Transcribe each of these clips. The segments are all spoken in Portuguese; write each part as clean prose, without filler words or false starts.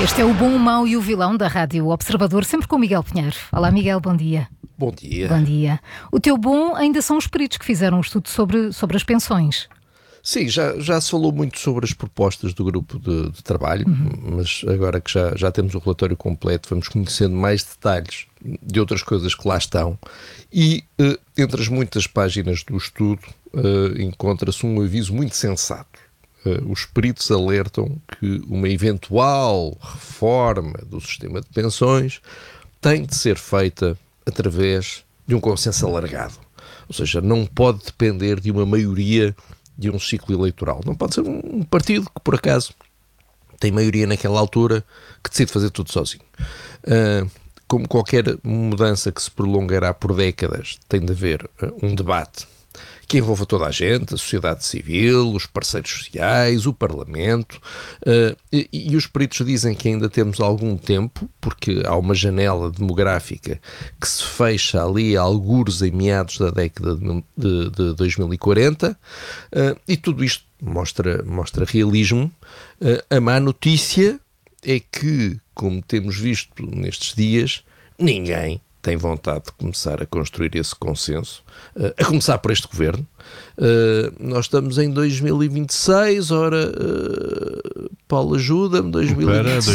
Este é o Bom, o Mau e o Vilão da Rádio Observador, sempre com o Miguel Pinheiro. Olá, Miguel, bom dia. Bom dia. Bom dia. O teu bom ainda são os peritos que fizeram um estudo sobre as pensões. Sim, já se falou muito sobre as propostas do grupo de trabalho, mas agora que já temos o relatório completo, vamos conhecendo mais detalhes de outras coisas que lá estão. E entre as muitas páginas do estudo encontra-se um aviso muito sensato. Os peritos alertam que uma eventual reforma do sistema de pensões tem de ser feita através de um consenso alargado. Ou seja, não pode depender de uma maioria de um ciclo eleitoral. Não pode ser um partido que, por acaso, tem maioria naquela altura que decide fazer tudo sozinho. Como qualquer mudança que se prolongará por décadas, tem de haver um debate que envolva toda a gente, a sociedade civil, os parceiros sociais, o Parlamento, e os peritos dizem que ainda temos algum tempo, porque há uma janela demográfica que se fecha ali a algures em meados da década de 2040, e tudo isto mostra realismo. A má notícia é que, como temos visto nestes dias, ninguém tem vontade de começar a construir esse consenso, a começar por este governo. Nós estamos em 2026, Paulo, ajuda-me, 2026,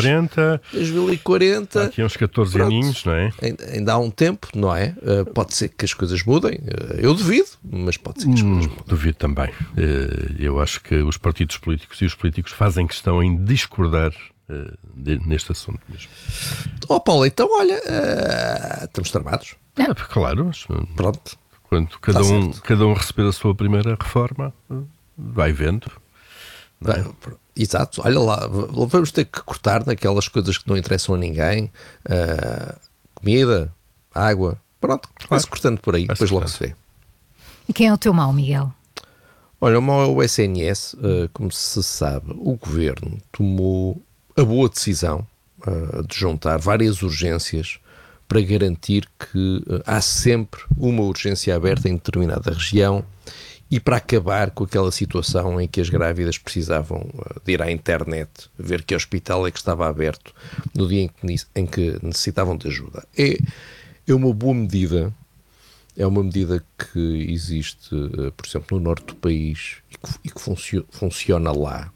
2040. Há aqui uns 14 aninhos, não é? Ainda há um tempo, não é? Pode ser que as coisas mudem, eu duvido, mas pode ser que as coisas mudem. Duvido também. Eu acho que os partidos políticos e os políticos fazem questão em discordar neste assunto mesmo. Paulo, então olha, estamos tramados. Claro, Pronto. Quando cada um receber a sua primeira reforma, vai vendo. Exato, olha lá, vamos ter que cortar naquelas coisas que não interessam a ninguém, comida, água, pronto, vai-se cortando por aí, depois logo se vê. E quem é o teu mau, Miguel? Olha, o mau é o SNS. Como se sabe, o governo tomou a boa decisão de juntar várias urgências para garantir que há sempre uma urgência aberta em determinada região e para acabar com aquela situação em que as grávidas precisavam de ir à internet ver que hospital é que estava aberto no dia em que necessitavam de ajuda. É uma boa medida. É uma medida que existe, por exemplo, no norte do país e que funciona lá.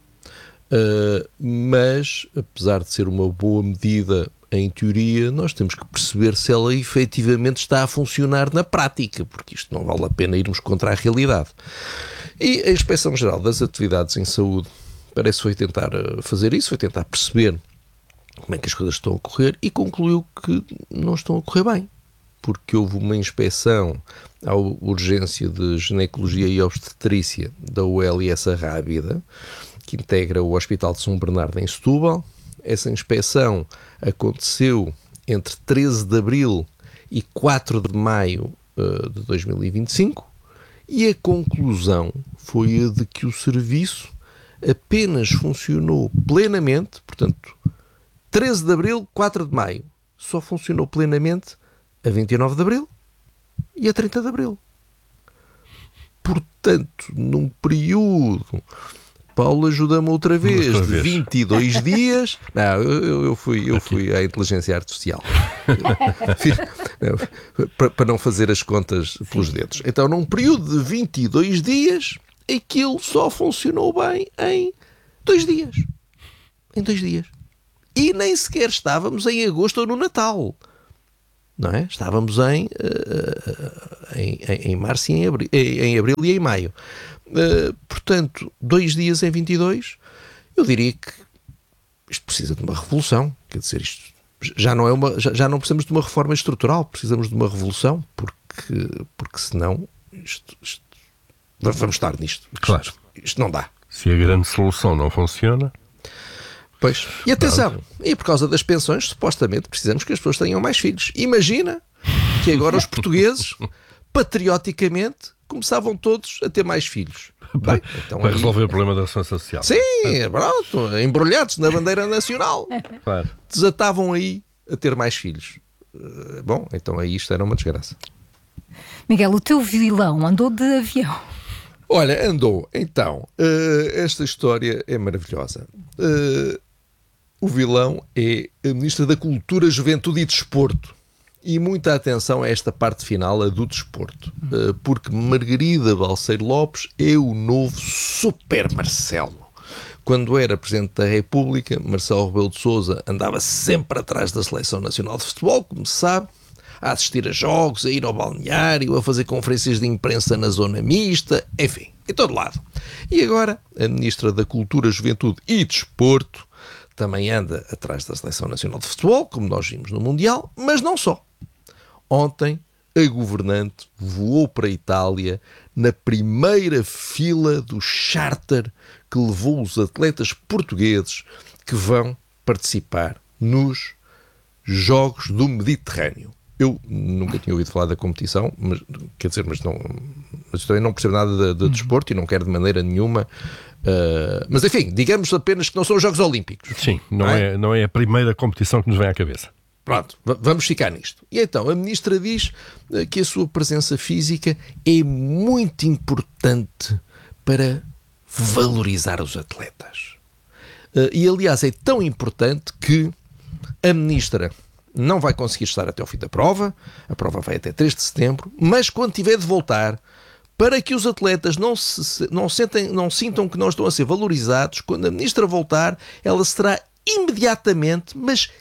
Mas, apesar de ser uma boa medida em teoria, nós temos que perceber se ela efetivamente está a funcionar na prática, porque isto não vale a pena irmos contra a realidade. E a Inspeção-Geral das Atividades em Saúde parece que foi tentar fazer isso, foi tentar perceber como é que as coisas estão a correr e concluiu que não estão a correr bem, porque houve uma inspeção à urgência de ginecologia e obstetrícia da ULS Rábida, que integra o Hospital de São Bernardo em Setúbal. Essa inspeção aconteceu entre 13 de abril e 4 de maio de 2025 e a conclusão foi a de que o serviço apenas funcionou plenamente, portanto, 13 de abril, 4 de maio, só funcionou plenamente a 29 de abril e a 30 de abril. Portanto, num período, Paulo, ajuda-me outra vez, de 22 dias. Não, eu fui à inteligência artificial para não fazer as contas pelos dedos. Então, num período de 22 dias, aquilo só funcionou bem em 2 dias. Em 2 dias. E nem sequer estávamos em agosto ou no Natal. Não é? Estávamos em março e em abril e em maio. Portanto, 2 dias em 22, eu diria que isto precisa de uma revolução. Quer dizer, isto já não precisamos de uma reforma estrutural, precisamos de uma revolução, porque senão vamos estar nisto. Claro. Isto não dá. Se a grande solução não funciona... Pois. E atenção, e por causa das pensões, supostamente precisamos que as pessoas tenham mais filhos. Imagina que agora os portugueses, patrioticamente, começavam todos a ter mais filhos. Bem, então para resolver o problema da ação social. Sim, pronto, embrulhados na bandeira nacional. Claro. Desatavam aí a ter mais filhos. Bom, então aí isto era uma desgraça. Miguel, o teu vilão andou de avião. Olha, andou. Então, esta história é maravilhosa. o vilão é a Ministra da Cultura, Juventude e Desporto. E muita atenção a esta parte final, a do desporto. Porque Margarida Balseiro Lopes é o novo Super Marcelo. Quando era Presidente da República, Marcelo Rebelo de Sousa andava sempre atrás da Seleção Nacional de Futebol, como se sabe, a assistir a jogos, a ir ao balneário, a fazer conferências de imprensa na zona mista, enfim, em todo lado. E agora, a Ministra da Cultura, Juventude e Desporto também anda atrás da Seleção Nacional de Futebol, como nós vimos no Mundial, mas não só. Ontem, a governante voou para a Itália na primeira fila do charter que levou os atletas portugueses que vão participar nos Jogos do Mediterrâneo. Eu nunca tinha ouvido falar da competição, mas também não percebo nada de desporto e não quero de maneira nenhuma. Mas enfim, digamos apenas que não são os Jogos Olímpicos. Sim, não é a primeira competição que nos vem à cabeça. Pronto, vamos ficar nisto. E então, a Ministra diz que a sua presença física é muito importante para valorizar os atletas. E, aliás, é tão importante que a Ministra não vai conseguir estar até ao fim da prova, a prova vai até 3 de setembro, mas quando tiver de voltar, para que os atletas não sintam que não estão a ser valorizados, quando a Ministra voltar, ela será imediatamente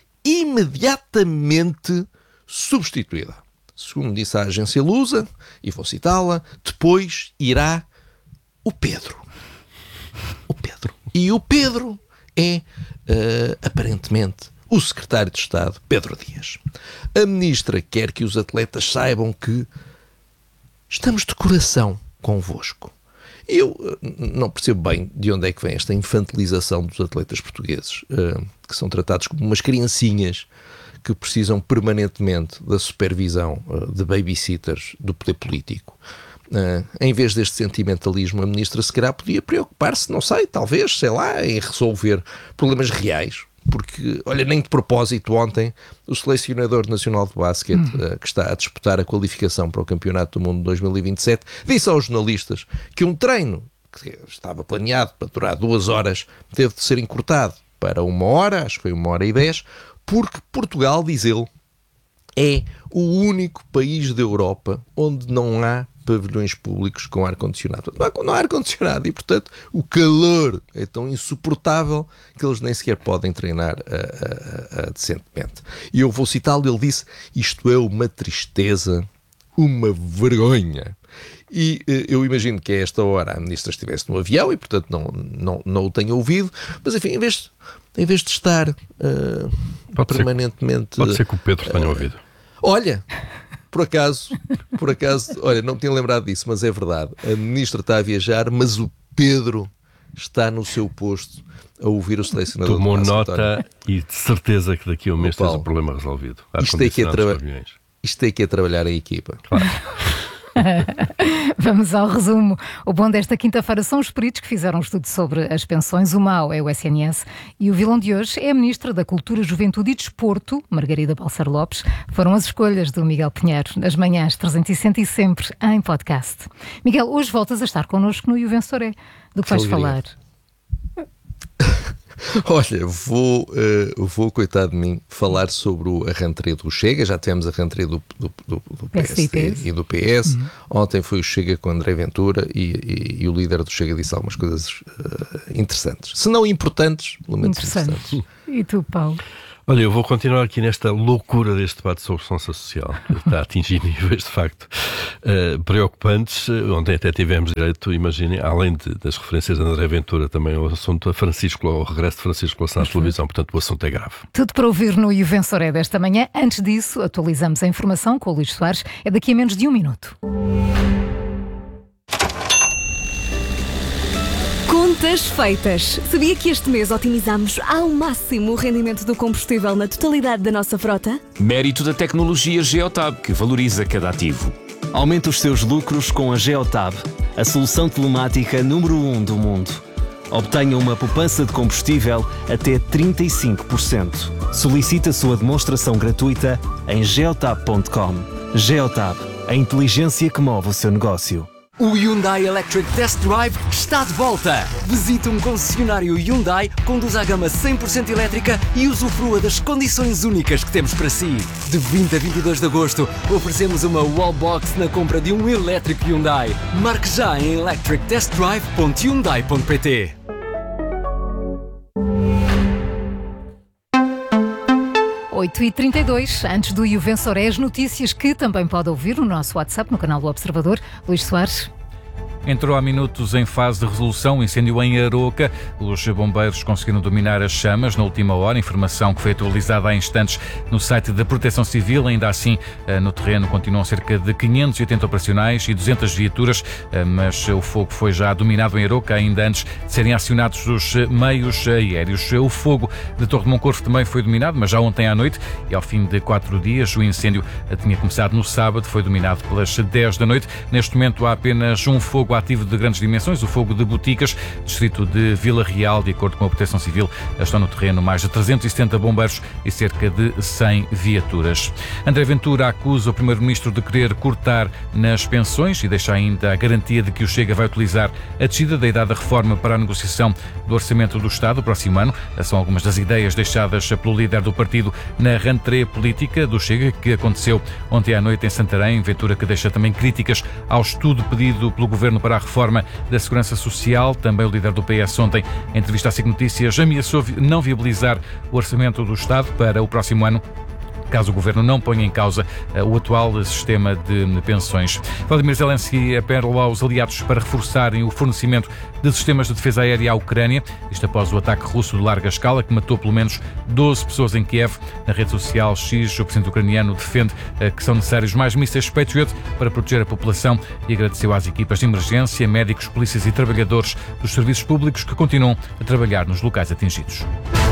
substituída. Segundo disse a agência Lusa, e vou citá-la, depois irá o Pedro. E o Pedro é, aparentemente, o secretário de Estado, Pedro Dias. A ministra quer que os atletas saibam que estamos de coração convosco. Eu não percebo bem de onde é que vem esta infantilização dos atletas portugueses, que são tratados como umas criancinhas que precisam permanentemente da supervisão de babysitters do poder político. Em vez deste sentimentalismo, a ministra se calhar podia preocupar-se, não sei, talvez, sei lá, em resolver problemas reais. Porque, olha, nem de propósito ontem, o selecionador nacional de basquete, que está a disputar a qualificação para o Campeonato do Mundo de 2027, disse aos jornalistas que um treino que estava planeado para durar 2 horas teve de ser encurtado para 1 hora, acho que foi 1h10, porque Portugal, diz ele, é o único país da Europa onde não há pavilhões públicos com ar-condicionado. Não há ar-condicionado e, portanto, o calor é tão insuportável que eles nem sequer podem treinar decentemente. E eu vou citá-lo, ele disse, isto é uma tristeza, uma vergonha. E eu imagino que a esta hora a ministra estivesse no avião e, portanto, não o tenha ouvido, mas, enfim, em vez de estar permanentemente... Pode ser que o Pedro tenha ouvido. Olha... Por acaso, olha, não me tinha lembrado disso, mas é verdade. A ministra está a viajar, mas o Pedro está no seu posto a ouvir o selecionador. Tomou nota e de certeza que daqui a um mês tens o problema resolvido. Isto é que é trabalhar em equipa. Claro. Vamos ao resumo. O bom desta quinta-feira são os peritos que fizeram um estudo sobre as pensões. O mau é o SNS e o vilão de hoje é a Ministra da Cultura, Juventude e Desporto, Margarida Balseiro Lopes. Foram as escolhas do Miguel Pinheiro, nas manhãs 360 e sempre em podcast. Miguel, hoje voltas a estar connosco no E o Vencedor é. Do que vais falar? Olha, vou, coitado de mim, falar sobre a rentrée do Chega. Já tivemos a rentrée do PSD e do PS. Ontem foi o Chega com André Ventura e o líder do Chega disse algumas coisas interessantes. Se não importantes, pelo menos interessantes. E tu, Paulo? Olha, eu vou continuar aqui nesta loucura deste debate sobre segurança social, que está a atingir níveis de facto preocupantes. Ontem até tivemos direito, imaginem, além das referências de André Ventura, também o assunto o regresso de Francisco Louçã à televisão, portanto o assunto é grave. Tudo para ouvir no E o Vencedor é desta manhã. Antes disso, atualizamos a informação com o Luís Soares. É daqui a menos de 1 minuto. Contas feitas. Sabia que este mês otimizamos ao máximo o rendimento do combustível na totalidade da nossa frota? Mérito da tecnologia Geotab, que valoriza cada ativo. Aumente os seus lucros com a Geotab, a solução telemática número 1 do mundo. Obtenha uma poupança de combustível até 35%. Solicite a sua demonstração gratuita em geotab.com. Geotab, a inteligência que move o seu negócio. O Hyundai Electric Test Drive está de volta! Visite um concessionário Hyundai, conduza a gama 100% elétrica e usufrua das condições únicas que temos para si. De 20 a 22 de agosto, oferecemos uma wallbox na compra de um elétrico Hyundai. Marque já em electrictestdrive.hyundai.pt. E 32, antes do Juvensoré, as notícias que também pode ouvir no nosso WhatsApp, no canal do Observador. Luís Soares. Entrou há minutos em fase de resolução o incêndio em Aroca. Os bombeiros conseguiram dominar as chamas na última hora, informação que foi atualizada há instantes no site da Proteção Civil. Ainda assim, no terreno continuam cerca de 580 operacionais e 200 viaturas, mas o fogo foi já dominado em Aroca ainda antes de serem acionados os meios aéreos. O fogo de Torre de Moncorvo também foi dominado, mas já ontem à noite, e ao fim de 4 dias. O incêndio tinha começado no sábado, foi dominado pelas 10 da noite. Neste momento há apenas um fogo ativo de grandes dimensões, o fogo de Boticas, distrito de Vila Real. De acordo com a Proteção Civil, estão no terreno mais de 370 bombeiros e cerca de 100 viaturas. André Ventura acusa o Primeiro-Ministro de querer cortar nas pensões e deixa ainda a garantia de que o Chega vai utilizar a descida da idade da reforma para a negociação do Orçamento do Estado o próximo ano. São algumas das ideias deixadas pelo líder do partido na rentrée política do Chega, que aconteceu ontem à noite em Santarém. Ventura que deixa também críticas ao estudo pedido pelo Governo para a reforma da Segurança Social. Também o líder do PS ontem, em entrevista à SIC Notícias, ameaçou não viabilizar o Orçamento do Estado para o próximo ano, caso o Governo não ponha em causa o atual sistema de pensões. Vladimir Zelensky apela aos aliados para reforçarem o fornecimento de sistemas de defesa aérea à Ucrânia, isto após o ataque russo de larga escala, que matou pelo menos 12 pessoas em Kiev. Na rede social X, o presidente ucraniano defende que são necessários mais mísseis Patriot para proteger a população e agradeceu às equipas de emergência, médicos, polícias e trabalhadores dos serviços públicos que continuam a trabalhar nos locais atingidos.